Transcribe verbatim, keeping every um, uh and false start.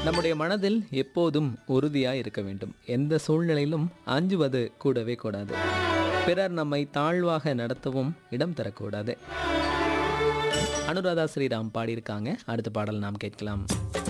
நம்முடைய மனதில் எப்போதும் உறுதியாய் இருக்க வேண்டும். எந்த சூழ்நிலையிலும் அஞ்சுவது கூடவே கூடாது. பிறர் நம்மை தாழ்வாக நடத்தவும் இடம் தரக்கூடாது. அனுராதா ஸ்ரீராம் பாடியிருக்காங்க. அடுத்த பாடல் நாம் கேட்கலாம்.